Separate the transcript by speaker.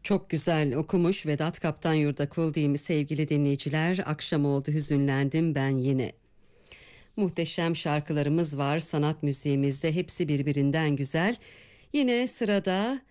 Speaker 1: Çok güzel okumuş Vedat Kaptan Yurdakul, değil mi sevgili dinleyiciler? Akşam oldu, hüzünlendim ben yine. Muhteşem şarkılarımız var sanat müziğimizde, hepsi birbirinden güzel. Yine sırada